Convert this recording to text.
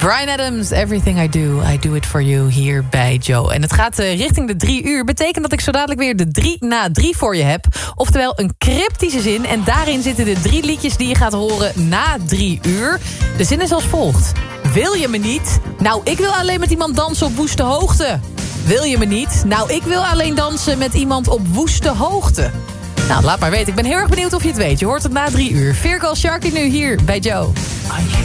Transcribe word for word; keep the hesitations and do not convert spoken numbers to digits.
Bryan Adams, Everything I Do, I Do It For You, hier bij Joe. En het gaat uh, richting de drie uur. Betekent dat ik zo dadelijk weer de drie na drie voor je heb. Oftewel een cryptische zin. En daarin zitten de drie liedjes die je gaat horen na drie uur. De zin is als volgt. Wil je me niet? Nou, ik wil alleen met iemand dansen op woeste hoogte. Wil je me niet? Nou, ik wil alleen dansen met iemand op woeste hoogte. Nou, laat maar weten. Ik ben heel erg benieuwd of je het weet. Je hoort het na drie uur. Virgo Sharky nu hier bij Joe.